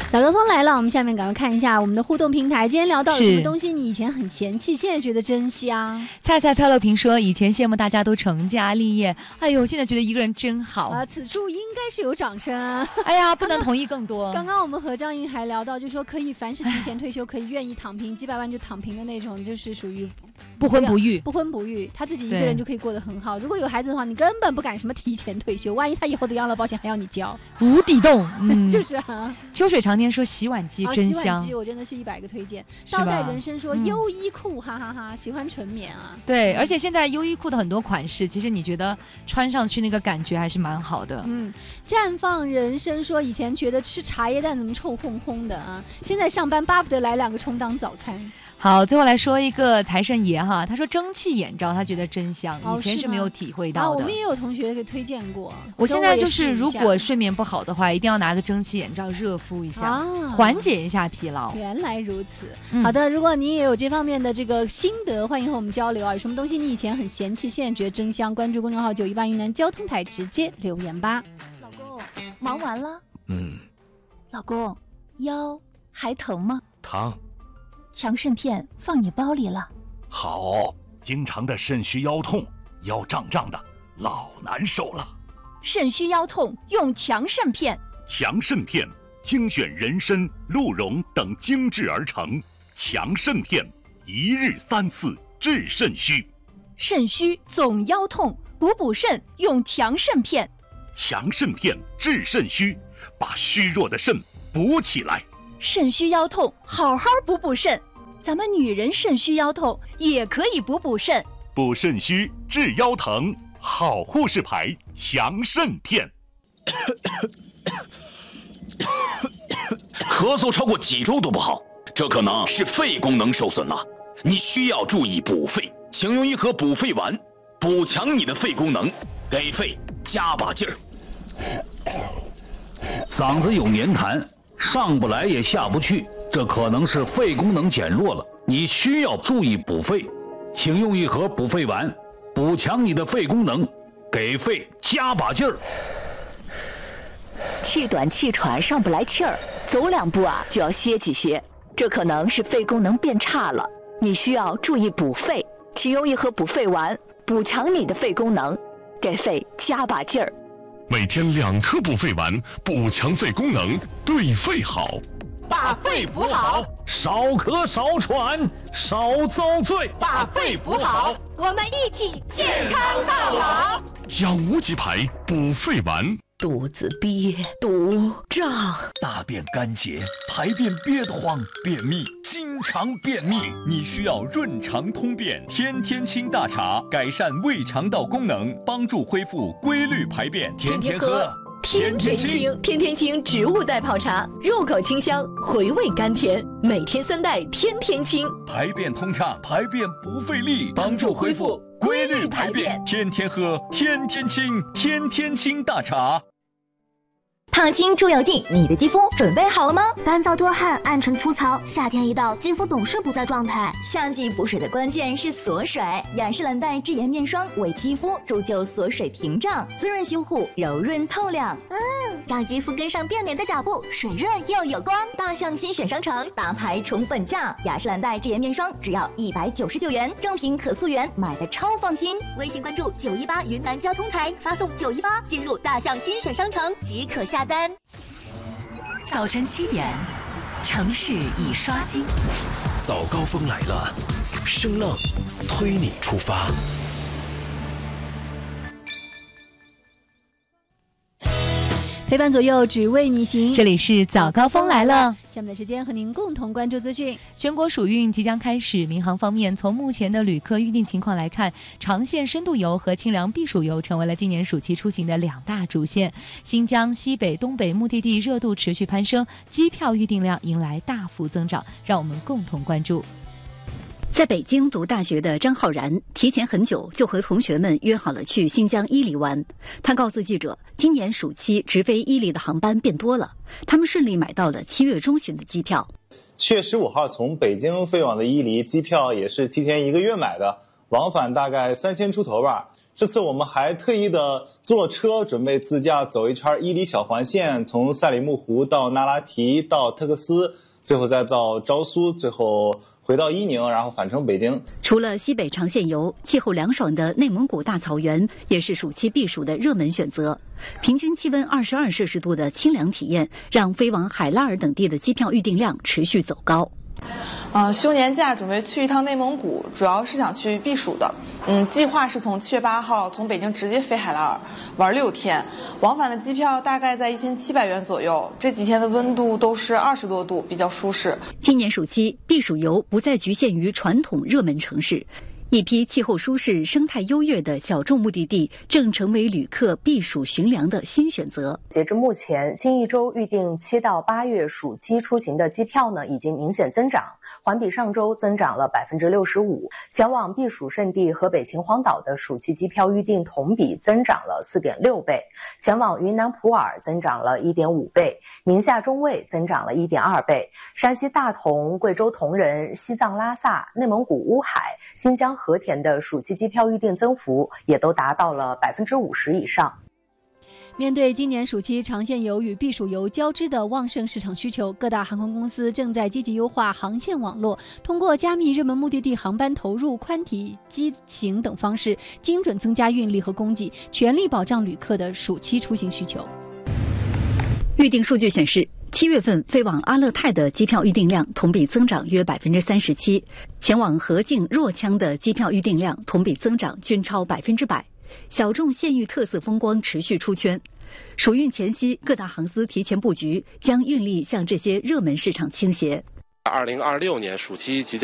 早高峰来了，我们下面赶快看一下我们的互动平台。今天聊到了什么东西你以前很嫌弃，现在觉得真香？ 菜菜飘乐平说，以前羡慕大家都成家立业，哎呦，现在觉得一个人真好啊！此处应该是有掌声啊！ 哎呀，不能同意更多。 刚刚我们和张莹还聊到，就说可以凡是提前退休，可以愿意躺平几百万就躺平的那种，就是属于不婚不育， 不婚不育，他自己一个人就可以过得很好。如果有孩子的话，你根本不敢什么提前退休，万一他以后的养老保险还要你交， 无底洞。 就是啊。 秋水常年说洗碗机真香， 洗碗机我真的是100个推荐。倒带人生说优衣库，哈哈哈，喜欢纯棉啊。 对，而且现在优衣库的很多款式，其实你觉得穿上去那个感觉还是蛮好的。 绽放人生说，以前觉得吃茶叶蛋怎么臭烘烘的啊，现在上班巴不得来2个充当早餐。 好，最后来说一个财神爷哈，他说蒸汽眼罩他觉得真香，以前是没有体会到的。 我们也有同学给推荐过。 我现在就是如果睡眠不好的话，一定要拿个蒸汽眼罩热敷一下，缓解一下疲劳。 原来如此。好的，如果你也有这方面的这个心得，欢迎和我们交流啊！有什么东西你以前很嫌弃，现在觉得真香？关注公众号918云南交通台，直接留言吧。 老公，忙完了？老公，腰还疼吗？ 疼。 强肾片放你包里了。 好，经常的肾虚腰痛，腰胀胀的，老难受了。 肾虚腰痛用强肾片。 强肾片精选人参、鹿茸等精制而成，强肾片1日3次治肾虚。 肾虚总腰痛，补肾用强肾片。 强肾片治肾虚，把虚弱的肾补起来。 肾虚腰痛，好好补肾。咱们女人肾虚腰痛也可以补肾。 补肾虚治腰疼，好护士牌强肾片。 咳嗽超过几周都不好，这可能是肺功能受损了。你需要注意补肺，请用1盒补肺丸，补强你的肺功能，给肺加把劲儿。 嗓子有黏痰，上不来也下不去，这可能是肺功能减弱了，你需要注意补肺，请用1盒补肺丸，补强你的肺功能，给肺加把劲儿。 气短气喘上不来气儿，走2步就要歇几歇，这可能是肺功能变差了，你需要注意补肺，请用1盒补肺丸，补强你的肺功能，给肺加把劲儿。 每天2颗补肺丸，补强肺功能，对肺好。 把肺补好， 少咳少喘少遭罪。 把肺补好， 我们一起健康到老。 养无极牌补肺丸。 肚子憋、肚胀、 大便干结、排便憋得慌、便秘，经常便秘，你需要润肠通便天天清大茶，改善胃肠道功能，帮助恢复规律排便，天天喝。 天天清，天天清植物代泡茶，入口清香，回味甘甜，每天3袋，天天清， 排便通畅，排便不费力，帮助恢复规律排便，天天喝，天天清，天天清大茶。 烫青助有劲，你的肌肤准备好了吗？ 干燥多汗、暗沉粗糙，夏天一到，肌肤总是不在状态。 夏季补水的关键是锁水，雅诗兰黛智妍面霜为肌肤铸就锁水屏障，滋润修护，柔润透亮。 让肌肤跟上变脸的脚步，水润又有光。 大象新选商城大牌重本价，雅诗兰黛智妍面霜只要199元，正品可溯源，买的超放心。 微信关注918云南交通台，发送918进入大象新选商城即可下单。 早晨7点，城市已刷新。 早高峰来了，声浪推你出发。 陪伴左右，只为你行。 这里是早高峰来了。 下面的时间和您共同关注资讯。 全国暑运即将开始，民航方面，从目前的旅客预订情况来看，长线深度游和清凉避暑游成为了今年暑期出行的2大主线。新疆、西北、东北目的地热度持续攀升，机票预订量迎来大幅增长，让我们共同关注。 在北京读大学的张浩然，提前很久就和同学们约好了去新疆伊犁玩。他告诉记者，今年暑期直飞伊犁的航班变多了，他们顺利买到了7月中旬的机票。 7月15号从北京飞往的伊犁机票也是提前1个月买的，往返大概3000出头吧。 这次我们还特意的坐车，准备自驾走一圈伊犁小环线，从赛里木湖到那拉提到特克斯，最后再到昭苏，最后回到伊宁，然后返程北京。 除了西北长线游，气候凉爽的内蒙古大草原也是暑期避暑的热门选择。平均气温22摄氏度的清凉体验，让飞往海拉尔等地的机票预订量持续走高。 休年假准备去一趟内蒙古，主要是想去避暑的。计划是从7月8号从北京直接飞海拉尔，玩6天，往返的机票大概在1700元左右。这几天的温度都是20多度，比较舒适。 今年暑期避暑游不再局限于传统热门城市。一批气候舒适、生态优越的小众目的地正成为旅客避暑寻凉的新选择。 截至目前，近一周预定7到8月暑期出行的机票呢，已经明显增长，环比上周增长了65%。前往避暑胜地河北秦皇岛的暑期机票预订同比增长了4.6倍，前往云南普洱增长了1.5倍，宁夏中卫增长了1.2倍，山西大同、贵州铜仁、西藏拉萨、内蒙古乌海、新疆和田的暑期机票预订增幅也都达到了50%以上。 面对今年暑期长线游与避暑游交织的旺盛市场需求，各大航空公司正在积极优化航线网络，通过加密热门目的地航班投入、宽体机型等方式，精准增加运力和供给，全力保障旅客的暑期出行需求。 预订数据显示，7月份飞往阿勒泰的机票预订量同比增长约37%，前往河静、若羌的机票预订量同比增长均超100%。小众县域特色风光持续出圈。暑运前夕，各大航司提前布局，将运力向这些热门市场倾斜。 2026年暑期即将